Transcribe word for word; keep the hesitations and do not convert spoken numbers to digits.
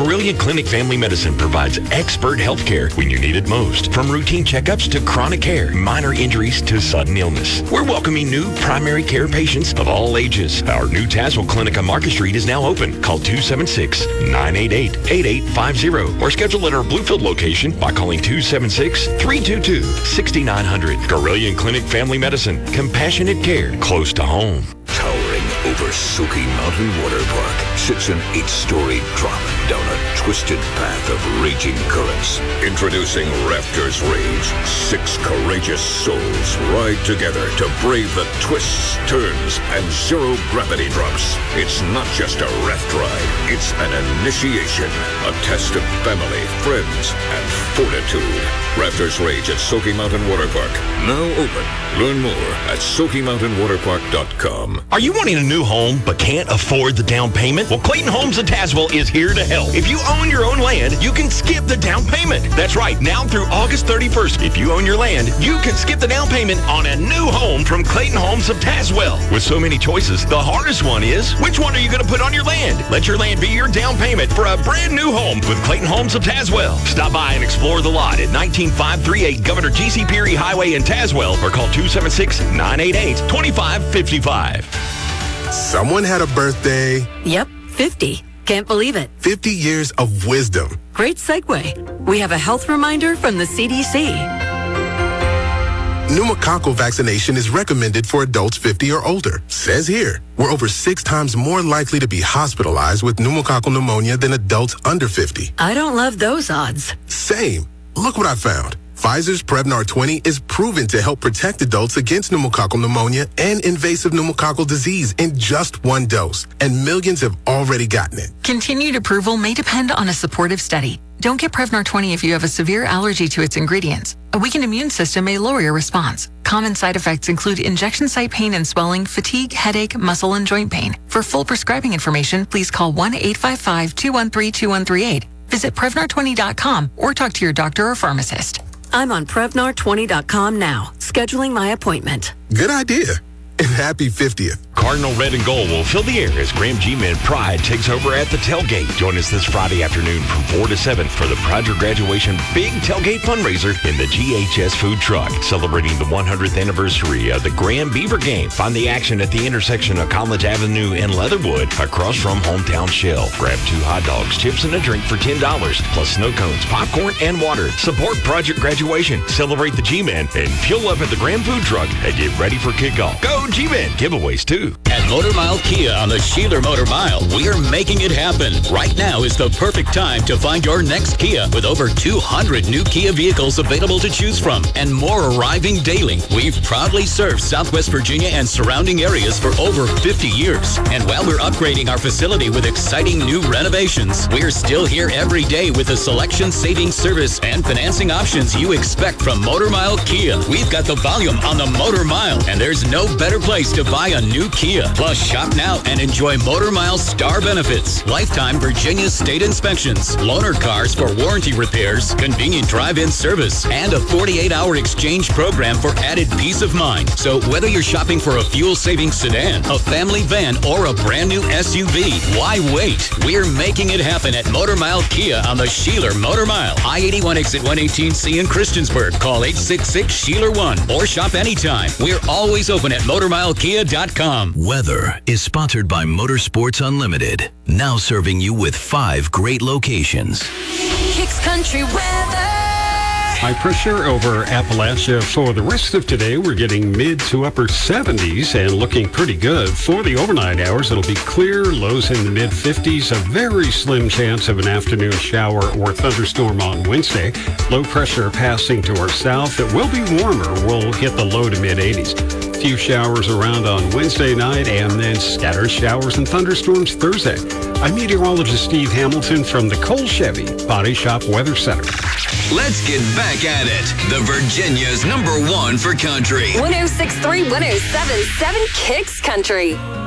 Carillion Clinic Family Medicine provides expert health care when you need it most. From routine checkups to chronic care, minor injuries to sudden illness. We're welcoming new primary care patients of all ages. Our new Tazewell Clinic on Market Street is now open. Call two seven six, nine eight eight, eight eight five zero or schedule at our Bluefield location by calling two seven six, three two two, six nine zero zero. Carillion Clinic Family Medicine. Compassionate care close to home. Towering over Soaky Mountain Water Park sits an eight-story drop down a twisted path of raging currents. Introducing Raptors Rage. Six courageous souls ride together to brave the twists, turns, and zero-gravity drops. It's not just a raft ride. It's an initiation. A test of family, friends, and fortitude. Raptors Rage at Soaky Mountain Water Park. Now open. Learn more at Soaky Mountain Water Park dot com. Are you wanting a new home but can't afford the down payment? Well, Clayton Homes of Tazewell is here to help. If you own your own land, you can skip the down payment. That's right. Now through August thirty-first, if you own your land, you can skip the down payment on a new home from Clayton Homes of Tazewell. With so many choices, the hardest one is, which one are you going to put on your land? Let your land be your down payment for a brand new home with Clayton Homes of Tazewell. Stop by and explore the lot at nineteen five thirty-eight Governor G C. Peary Highway in Tazewell or call two seven six, nine eight eight, two five five five. Someone had a birthday. Yep, fifty. Can't believe it. fifty years of wisdom. Great segue. We have a health reminder from the C D C. Pneumococcal vaccination is recommended for adults fifty or older. Says here, we're over six times more likely to be hospitalized with pneumococcal pneumonia than adults under fifty. I don't love those odds. Same. Look what I found. Pfizer's Prevnar twenty is proven to help protect adults against pneumococcal pneumonia and invasive pneumococcal disease in just one dose, and millions have already gotten it. Continued approval may depend on a supportive study. Don't get Prevnar twenty if you have a severe allergy to its ingredients. A weakened immune system may lower your response. Common side effects include injection site pain and swelling, fatigue, headache, muscle, and joint pain. For full prescribing information, please call one eight five five, two one three, two one three eight. Visit Prevnar twenty dot com or talk to your doctor or pharmacist. I'm on Prevnar twenty dot com now, scheduling my appointment. Good idea. And happy fiftieth. Cardinal Red and Gold will fill the air as Graham G-Man Pride takes over at the Tailgate. Join us this Friday afternoon from four to seven for the Pride Your Graduation Big Tailgate Fundraiser in the G H S Food Truck, celebrating the one hundredth anniversary of the Graham Beaver Game. Find the action at the intersection of College Avenue and Leatherwood across from Hometown Shell. Grab two hot dogs, chips, and a drink for ten dollars, plus snow cones, popcorn, and water. Support Project Graduation, celebrate the G-Man, and fuel up at the Graham Food Truck and get ready for kickoff. Go G-Man! Giveaways, too. At Motor Mile Kia on the Sheeler Motor Mile, we're making it happen. Right now is the perfect time to find your next Kia with over two hundred new Kia vehicles available to choose from and more arriving daily. We've proudly served Southwest Virginia and surrounding areas for over fifty years. And while we're upgrading our facility with exciting new renovations, we're still here every day with the selection, savings, service, and financing options you expect from Motor Mile Kia. We've got the volume on the Motor Mile, and there's no better place to buy a new Kia. Plus, shop now and enjoy Motor Mile Star benefits, lifetime Virginia state inspections, loaner cars for warranty repairs, convenient drive-in service, and a forty-eight hour exchange program for added peace of mind. So whether you're shopping for a fuel-saving sedan, a family van, or a brand new S U V, why wait? We're making it happen at Motor Mile Kia on the Sheeler Motor Mile. I eighty-one exit one eighteen C in Christiansburg. Call eight six six, Sheeler one or shop anytime. We're always open at motor mile kia dot com. Weather is sponsored by Motorsports Unlimited, now serving you with five great locations. Kicks Country weather. High pressure over Appalachia for the rest of today. We're getting mid to upper seventies and looking pretty good. For the overnight hours, it'll be clear, lows in the mid fifties, a very slim chance of an afternoon shower or thunderstorm on Wednesday. Low pressure passing to our south. It will be warmer. We'll hit the low to mid eighties. Few showers around on Wednesday night and then scattered showers and thunderstorms Thursday. I'm meteorologist Steve Hamilton from the Cole Chevy Body Shop Weather Center. Let's get back at it. The Virginia's number one for country. one oh six point three, one oh seven point seven Kicks Country.